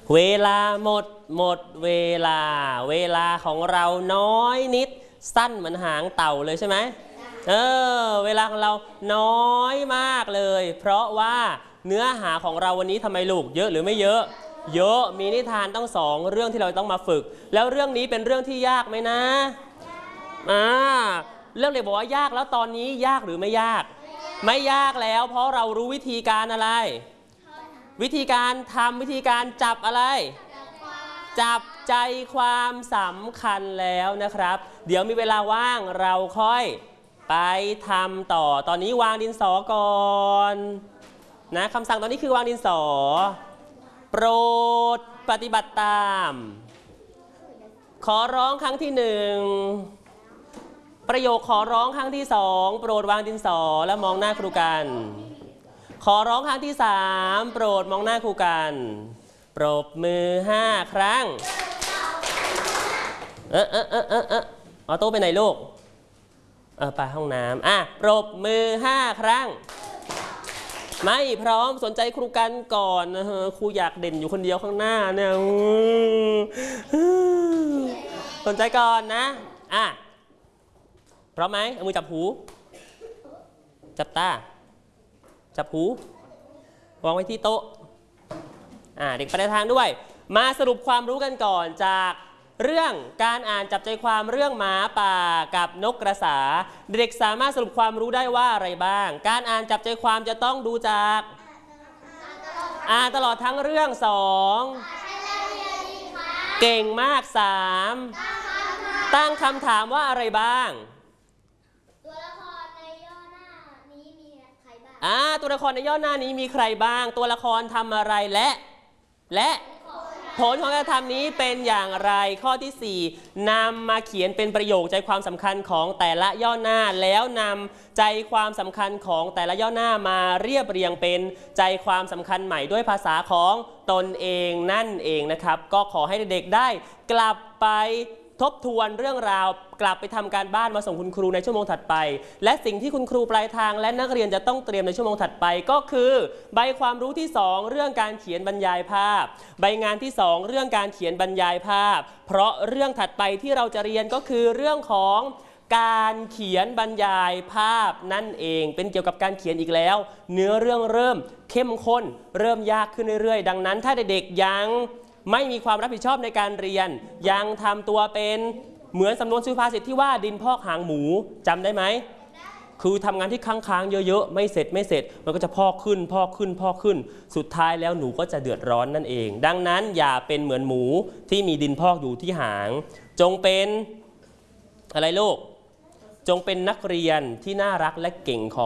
เวลาหมดเวลาของเราน้อยนิดสั้นเหมือนหางเต่าเลยใช่ไหมเวลาของเราน้อยมากเลยเพราะว่าเนื้อหาของเราวันนี้ทำไมลูกเยอะหรือไม่เยอะเยอะมีนิทานต้อง2เรื่องที่เราต้องมาฝึกแล้วเรื่องนี้เป็นเรื่องที่ยากไหมนะเรื่องเด็กบอกว่ายากแล้วตอนนี้ยากหรือไม่ยากไม่ยากแล้วเพราะเรารู้วิธีการอะไรวิธีการทำวิธีการจับอะไรจับใจความสำคัญแล้วนะครับเดี๋ยวมีเวลาว่างเราค่อยไปทำต่อตอนนี้วางดินสอก่อนนะคำสั่งตอนนี้คือวางดินสอโปรดปฏิบัติตามขอร้องครั้งที่1ประโยคขอร้องครั้งที่2โปรดวางดินสอและมองหน้าครูกันขอร้องครั้งที่3โปรดมองหน้าครูกันปรบมือ5ครั้งออโต้ไปไหนลูกไปห้องน้ำปรบมือ5ครั้งไม่พร้อมสนใจครูกันก่อนครูอยากเด่นอยู่คนเดียวข้างหน้าเนี่ยสนใจก่อนนะพร้อมไหมเอามือจับหูจับตาจับหูวางไว้ที่โต๊ะเด็กไปในทางด้วยมาสรุปความรู้กันก่อนจากเรื่องการอ่านจับใจความเรื่องหมาป่ากับนกกระสาเด็กสามารถสรุปความรู้ได้ว่าอะไรบ้างการอ่านจับใจความจะต้องดูจากอ่านตลอดทั้งเรื่อง2เก่งมาก3ตั้งคำถามว่าอะไรบ้างตัวละครในย่อหน้านี้มีใครบ้างตัวละครในย่อหน้านี้มีใครบ้างตัวละครทำอะไรและผลของการทำนี้เป็นอย่างไรข้อที่4นำมาเขียนเป็นประโยคใจความสำคัญของแต่ละย่อหน้าแล้วนำใจความสำคัญของแต่ละย่อหน้ามาเรียบเรียงเป็นใจความสำคัญใหม่ด้วยภาษาของตนเองนั่นเองนะครับก็ขอให้เด็กๆได้กลับไปทบทวนเรื่องราวกลับไปทำการบ้านมาส่งคุณครูในชั่วโมงถัดไปและสิ่งที่คุณครูปลายทางและนักเรียนจะต้องเตรียมในชั่วโมงถัดไปก็คือใบความรู้ที่2เรื่องการเขียนบรรยายภาพใบงานที่2เรื่องการเขียนบรรยายภาพเพราะเรื่องถัดไปที่เราจะเรียนก็คือเรื่องของการเขียนบรรยายภาพนั่นเองเป็นเกี่ยวกับการเขียนอีกแล้วเนื้อเรื่องเริ่มเข้มข้นเริ่มยากขึ้นเรื่อยๆดังนั้นถ้าเด็กๆยังไม่มีความรับผิดชอบในการเรียนยังทำตัวเป็นเหมือนสำนวนสุภาษิตที่ว่าดินพอกหางหมูจำได้ไหมคือทำงานที่ค้างๆเยอะๆไม่เสร็จมันก็จะพอกขึ้นสุดท้ายแล้วหนูก็จะเดือดร้อนนั่นเองดังนั้นอย่าเป็นเหมือนหมูที่มีดินพอกอยู่ที่หางจงเป็นอะไรลูกจงเป็นนักเรียนที่น่ารักและเก่งของ